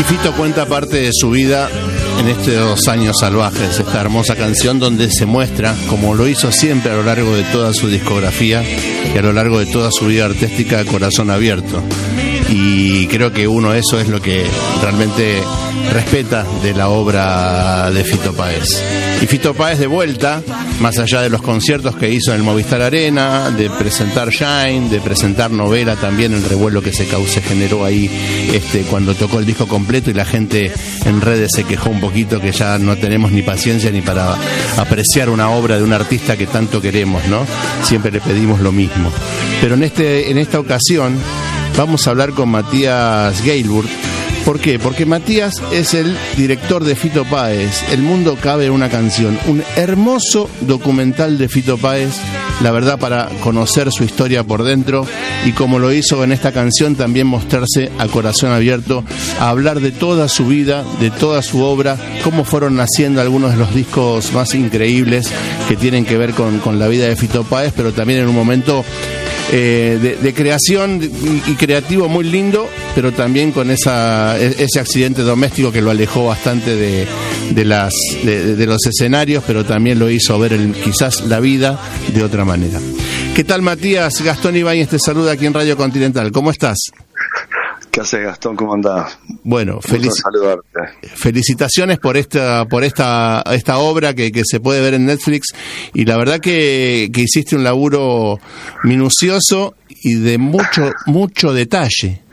Y Fito cuenta parte de su vida en estos años salvajes, esta hermosa canción donde se muestra, como lo hizo siempre a lo largo de toda su discografía y a lo largo de toda su vida artística, corazón abierto. Y creo que eso es lo que realmente respeta de la obra de Fito Páez. Y Fito Páez de vuelta, más allá de los conciertos que hizo en el Movistar Arena, de presentar Shine, de presentar Novela también, el revuelo que se generó ahí cuando tocó el disco completo y la gente en redes se quejó un poquito que ya no tenemos ni paciencia ni para apreciar una obra de un artista que tanto queremos, ¿no? Siempre le pedimos lo mismo. Pero en esta ocasión vamos a hablar con Matías Gailburg. ¿Por qué? Porque Matías es el director de Fito Páez, El mundo cabe en una canción, un hermoso documental de Fito Páez, la verdad, para conocer su historia por dentro y como lo hizo en esta canción, también mostrarse a corazón abierto, a hablar de toda su vida, de toda su obra, cómo fueron naciendo algunos de los discos más increíbles que tienen que ver con la vida de Fito Páez, pero también en un momento de creación y creativo muy lindo, pero también con ese accidente doméstico que lo alejó bastante de los escenarios, pero también lo hizo ver quizás la vida de otra manera. ¿Qué tal, Matías? Gastón Ibáñez te saluda aquí en Radio Continental. ¿Cómo estás? ¿Qué haces, Gastón? ¿Cómo andás? Bueno, saludarte. Felicitaciones por esta obra que se puede ver en Netflix, y la verdad que hiciste un laburo minucioso y de mucho detalle.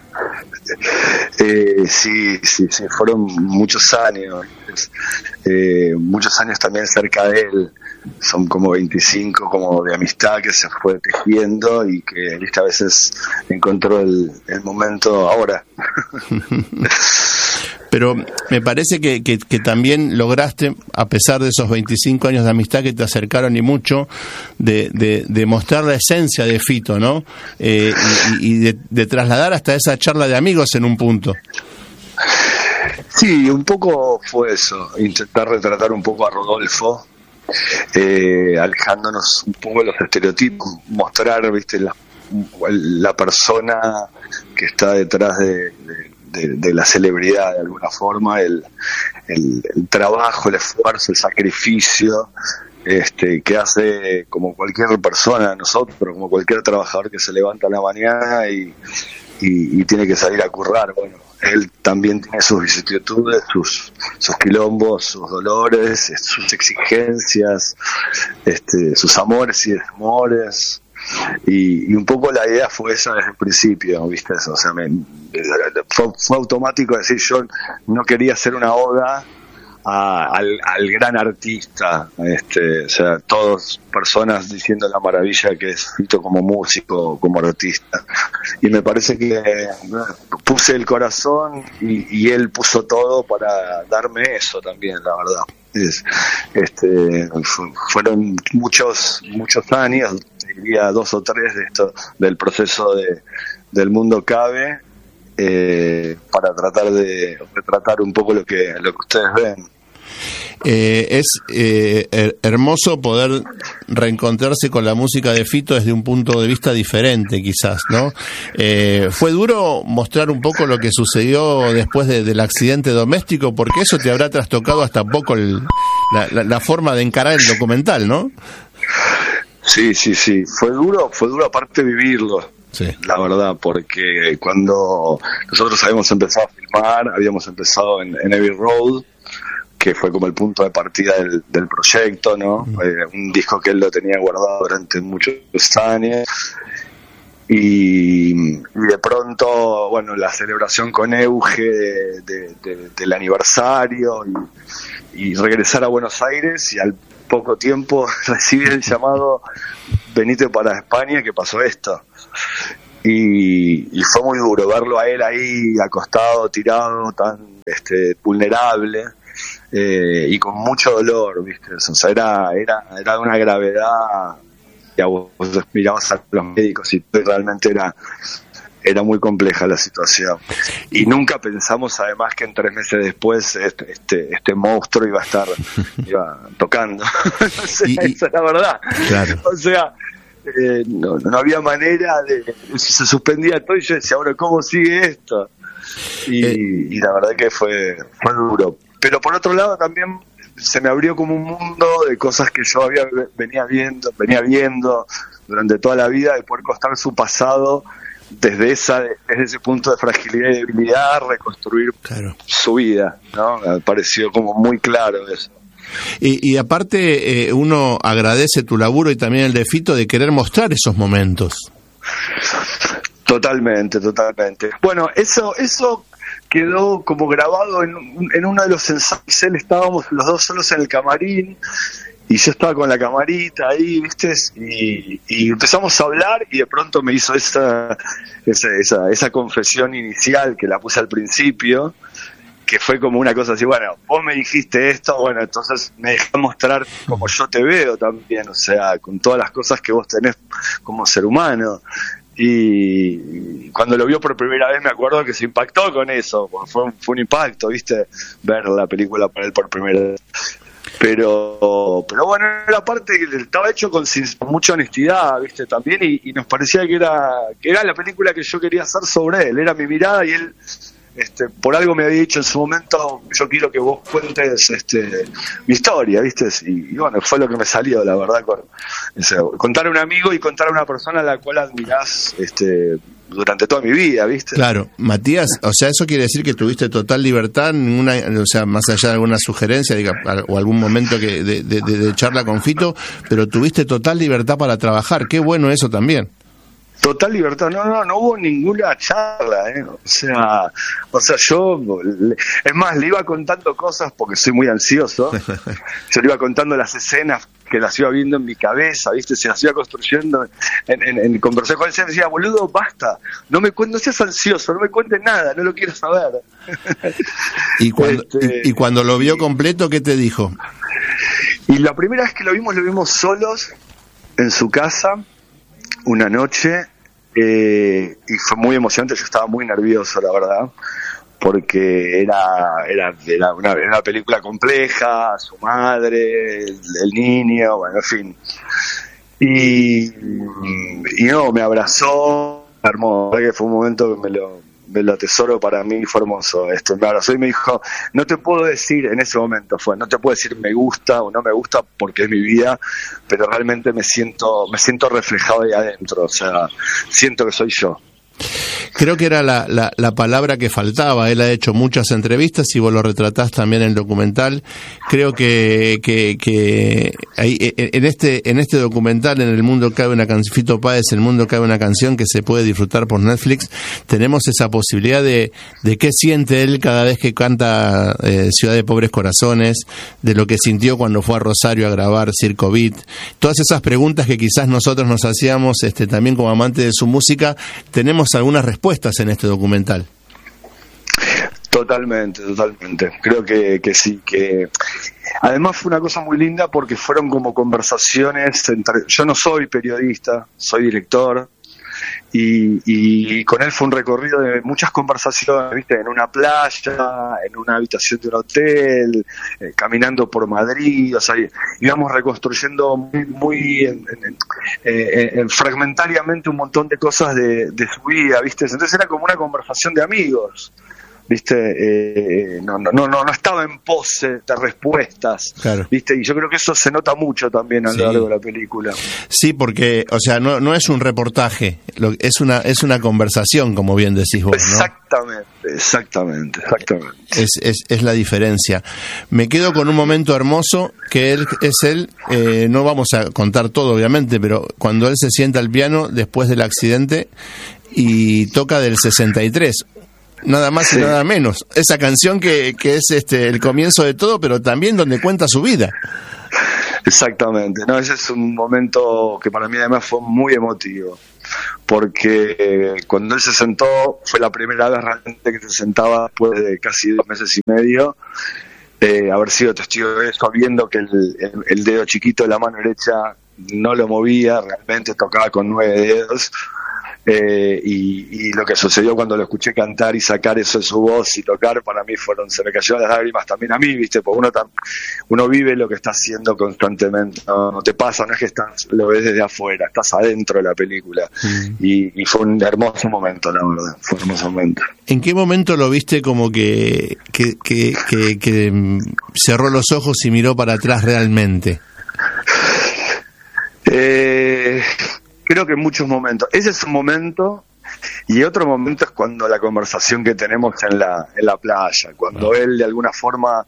Sí, fueron muchos años también cerca de él. Son como 25 como de amistad que se fue tejiendo y que a veces encontró el momento ahora. Pero me parece que también lograste, a pesar de esos 25 años de amistad que te acercaron y mucho, de mostrar la esencia de Fito, ¿no? Y de trasladar hasta esa charla de amigos en un punto. Sí, un poco fue eso, intentar retratar un poco a Rodolfo, alejándonos un poco de los estereotipos, mostrar, la persona que está detrás de la celebridad de alguna forma, el trabajo, el esfuerzo, el sacrificio que hace como cualquier persona, nosotros, pero como cualquier trabajador que se levanta a la mañana y tiene que salir a currar. Bueno, él también tiene sus vicisitudes, sus quilombos, sus dolores, sus exigencias, sus amores y desamores. Y un poco la idea fue esa desde el principio, ¿viste? O sea, fue automático decir, yo no quería hacer una oda al gran artista, o sea, todas personas diciendo la maravilla que es Fito como músico, como artista, y me parece que puse el corazón y él puso todo para darme eso también, la verdad. Fueron muchos años, diría 2 o 3 de esto, del proceso del mundo cabe, para tratar de retratar un poco lo que ustedes ven. Es hermoso poder reencontrarse con la música de Fito desde un punto de vista diferente, quizás, ¿no? ¿Fue duro mostrar un poco lo que sucedió después del accidente doméstico? Porque eso te habrá trastocado hasta poco la forma de encarar el documental, ¿no? Sí, fue duro aparte vivirlo. Sí. La verdad, porque cuando nosotros habíamos empezado a filmar, habíamos empezado en Abbey Road, que fue como el punto de partida del proyecto, ¿no? Un disco que él lo tenía guardado durante muchos años, y de pronto, bueno, la celebración con Euge del aniversario y regresar a Buenos Aires, y al poco tiempo recibir el llamado, venite para España, que pasó esto. Y fue muy duro verlo a él ahí acostado, tirado, tan vulnerable, y con mucho dolor, ¿viste? O sea, era de una gravedad que a vos mirabas a los médicos y realmente era muy compleja la situación. Y nunca pensamos además que en 3 meses después este monstruo iba tocando. O sea, esa es la verdad. Claro. O sea, no había manera de... Se suspendía todo y yo decía, ahora, ¿cómo sigue esto? y la verdad que fue duro. Pero por otro lado también se me abrió como un mundo de cosas que yo venía viendo durante toda la vida, de poder contar su pasado desde ese punto de fragilidad y debilidad, reconstruir su vida, ¿no? Me pareció como muy claro eso. Y aparte uno agradece tu laburo y también el de Fito de querer mostrar esos momentos. Totalmente. Bueno, eso quedó como grabado en uno de los ensayos. Estábamos los dos solos en el camarín y yo estaba con la camarita ahí, ¿viste? Y empezamos a hablar y de pronto me hizo esa confesión inicial que la puse al principio, que fue como una cosa así, bueno, vos me dijiste esto, bueno, entonces me dejás mostrar como yo te veo también, o sea, con todas las cosas que vos tenés como ser humano. Y cuando lo vio por primera vez me acuerdo que se impactó con eso, fue un impacto, ¿viste? Ver la película para él por primera vez. Pero bueno, la parte que estaba hecho con mucha honestidad, ¿viste? También, y nos parecía que era la película que yo quería hacer sobre él, era mi mirada, y él por algo me había dicho en su momento, yo quiero que vos cuentes mi historia, ¿viste? Y bueno, fue lo que me salió, la verdad, contar a un amigo y contar a una persona a la cual admirás durante toda mi vida, ¿viste? Claro, Matías, o sea, eso quiere decir que tuviste total libertad, o sea, más allá de alguna sugerencia o algún momento de charla con Fito, pero tuviste total libertad para trabajar, qué bueno eso también. Total libertad, no hubo ninguna charla, o sea, yo, es más, le iba contando cosas porque soy muy ansioso, yo le iba contando las escenas que las iba viendo en mi cabeza, ¿viste? Se las iba construyendo en conversación con él, decía, boludo, basta, no seas ansioso, no me cuentes nada, no lo quiero saber. Y cuando lo vio completo, ¿qué te dijo? Y la primera vez que lo vimos solos en su casa, una noche, y fue muy emocionante. Yo estaba muy nervioso, la verdad, porque era una película compleja, su madre, el niño, bueno, en fin. Y no, me abrazó, hermoso, que fue un momento que me lo atesoro, para mí fue hermoso. Me abrazó y me dijo, no te puedo decir, en ese momento no te puedo decir me gusta o no me gusta porque es mi vida, pero realmente me siento reflejado ahí adentro, o sea, siento que soy yo. Creo que era la palabra que faltaba. Él ha hecho muchas entrevistas y vos lo retratás también en el documental. Creo que ahí, en este documental, en El mundo cabe una canción, Fito Páez, El mundo cabe una canción, que se puede disfrutar por Netflix, tenemos esa posibilidad de qué siente él cada vez que canta Ciudad de Pobres Corazones, de lo que sintió cuando fue a Rosario a grabar Circo Beat, todas esas preguntas que quizás nosotros nos hacíamos también como amantes de su música. Tenemos algunas respuestas en este documental. Totalmente. Creo que sí, que además fue una cosa muy linda porque fueron como conversaciones yo no soy periodista, soy director, y con él fue un recorrido de muchas conversaciones, ¿viste? En una playa, en una habitación de un hotel, caminando por Madrid, o sea, íbamos reconstruyendo muy fragmentariamente un montón de cosas de su vida, ¿viste? Entonces era como una conversación de amigos, ¿viste? No estaba en pose de respuestas, claro. ¿Viste? Y yo creo que eso se nota mucho también a lo largo de la película. Sí, porque, o sea, no es un reportaje, es una conversación, como bien decís vos, ¿no? Exactamente. Es la diferencia. Me quedo con un momento hermoso que no vamos a contar todo, obviamente, pero cuando él se sienta al piano después del accidente y toca del 63, nada más y nada menos, esa canción que es el comienzo de todo, pero también donde cuenta su vida. Exactamente, ese es un momento que para mí además fue muy emotivo, porque cuando él se sentó fue la primera vez realmente que se sentaba después de casi 2 meses y medio, haber sido testigo de eso, viendo que el dedo chiquito de la mano derecha no lo movía, realmente tocaba con 9 dedos. y lo que sucedió cuando lo escuché cantar y sacar eso de su voz y tocar, para mí se me cayeron las lágrimas también a mí, ¿viste? Porque uno vive lo que está haciendo constantemente, no te pasa, no es que lo ves desde afuera, estás adentro de la película. Y fue un hermoso momento, la verdad, fue un hermoso momento. ¿En qué momento lo viste como que cerró los ojos y miró para atrás realmente? Creo que en muchos momentos. Ese es un momento, y otro momento es cuando la conversación que tenemos en la playa, cuando él de alguna forma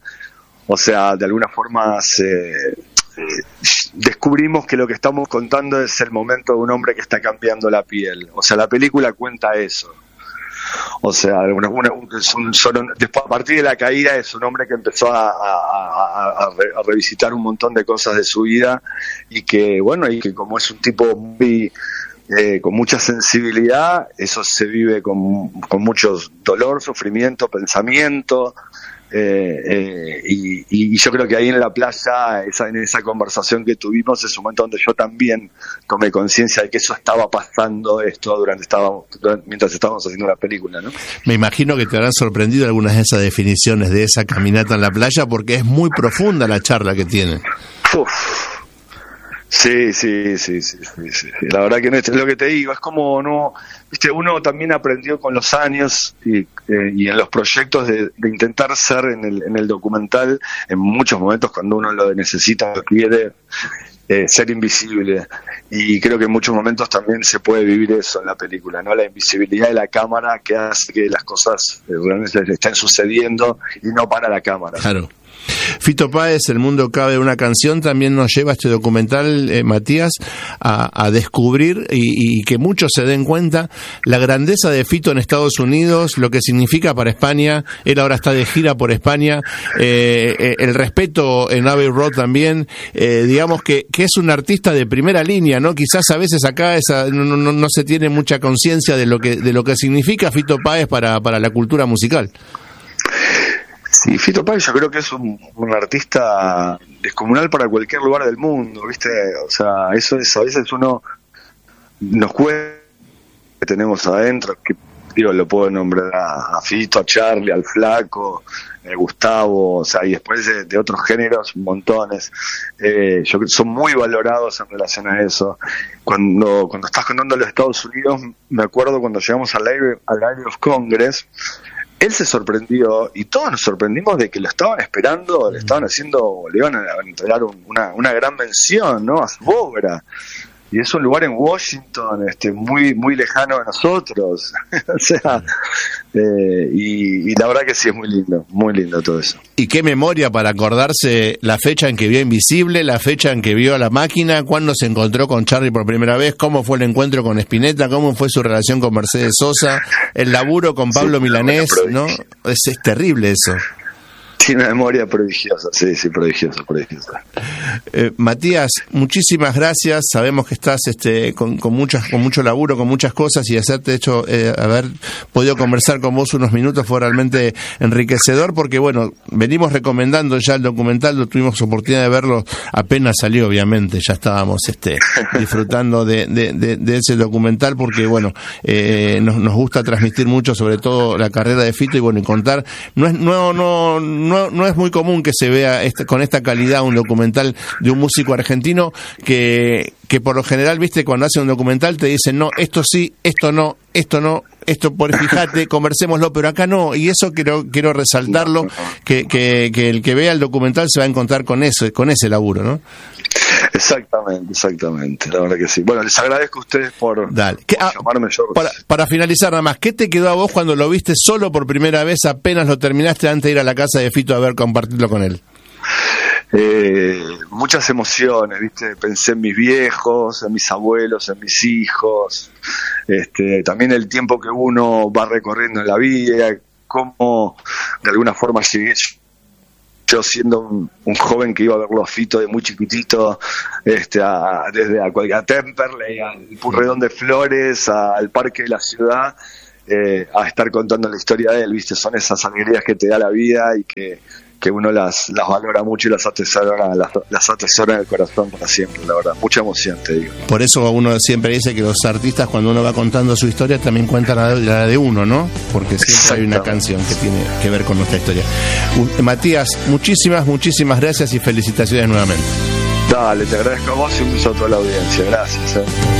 descubrimos que lo que estamos contando es el momento de un hombre que está cambiando la piel. O sea, la película cuenta eso. O sea, después, a partir de la caída, es un hombre que empezó a revisitar un montón de cosas de su vida y que como es un tipo con mucha sensibilidad, eso se vive con mucho dolor, sufrimiento, pensamiento. Y yo creo que ahí en la playa, en esa conversación que tuvimos, es un momento donde yo también tomé conciencia de que eso estaba pasando mientras estábamos haciendo la película, ¿no? Me imagino que te habrán sorprendido algunas de esas definiciones de esa caminata en la playa, porque es muy profunda la charla que tienen. Sí. La verdad que no es lo que te digo, es como uno también aprendió con los años y en los proyectos de intentar ser en el documental, en muchos momentos cuando uno lo necesita, lo quiere, ser invisible. Y creo que en muchos momentos también se puede vivir eso en la película, ¿no? La invisibilidad de la cámara que hace que las cosas realmente estén sucediendo y no para la cámara. Claro. Fito Páez, El mundo cabe de una canción, también nos lleva este documental, Matías, a descubrir y que muchos se den cuenta la grandeza de Fito en Estados Unidos, lo que significa para España. Él ahora está de gira por España, el respeto en Abbey Road también, digamos que es un artista de primera línea, ¿no? Quizás a veces acá no se tiene mucha conciencia de lo que significa Fito Páez para la cultura musical. Sí, Fito Páez yo creo que es un artista descomunal para cualquier lugar del mundo, ¿viste? O sea, eso es, a veces uno nos cuesta que tenemos adentro, que lo puedo nombrar a Fito, a Charlie, al Flaco, Gustavo, o sea, y después de otros géneros, montones. Yo creo que son muy valorados en relación a eso. Cuando estás contando los Estados Unidos, me acuerdo cuando llegamos al Library of Congress, él se sorprendió y todos nos sorprendimos de que lo estaban esperando, le iban a entregar una gran mención, ¿no? A su obra. Y es un lugar en Washington, muy muy lejano de nosotros. O sea, y la verdad que sí, es muy lindo todo eso. Y qué memoria para acordarse la fecha en que vio Invisible, la fecha en que vio a La Máquina, cuándo se encontró con Charlie por primera vez, cómo fue el encuentro con Spinetta, cómo fue su relación con Mercedes Sosa, el laburo con Pablo Milanés, ¿no? Es terrible eso. Tiene una memoria prodigiosa, sí, prodigiosa. Matías, muchísimas gracias. Sabemos que estás con mucho laburo, con muchas cosas, y haber podido conversar con vos unos minutos fue realmente enriquecedor, porque bueno, venimos recomendando ya el documental, tuvimos oportunidad de verlo apenas salió, obviamente, ya estábamos disfrutando de ese documental, porque bueno, nos gusta transmitir mucho, sobre todo la carrera de Fito, y bueno, y contar, no es muy común que se vea con esta calidad un documental de un músico argentino que por lo general, viste, cuando hace un documental te dicen, no, esto sí, esto no, fíjate, conversémoslo, pero acá no, y eso quiero resaltarlo, que el que vea el documental se va a encontrar con ese laburo, ¿no? Exactamente, la verdad que sí. Bueno, les agradezco a ustedes por llamarme. Para finalizar nada más, ¿qué te quedó a vos cuando lo viste solo por primera vez, apenas lo terminaste, antes de ir a la casa de Fito a compartirlo con él? Muchas emociones, ¿viste? Pensé en mis viejos, en mis abuelos, en mis hijos, también el tiempo que uno va recorriendo en la vida, cómo de alguna forma llegué yo siendo un joven que iba a verlo a Fito de muy chiquitito, desde a Temperley, al Purredón de Flores, al Parque de la Ciudad, a estar contando la historia de él, ¿viste? Son esas alegrías que te da la vida y que que uno las valora mucho y las atesora en el corazón para siempre, la verdad. Mucha emoción, te digo. Por eso uno siempre dice que los artistas, cuando uno va contando su historia, también cuentan la de uno, ¿no? Porque siempre hay una canción que tiene que ver con nuestra historia. Matías, muchísimas gracias y felicitaciones nuevamente. Dale, te agradezco a vos y un beso a toda la audiencia. Gracias.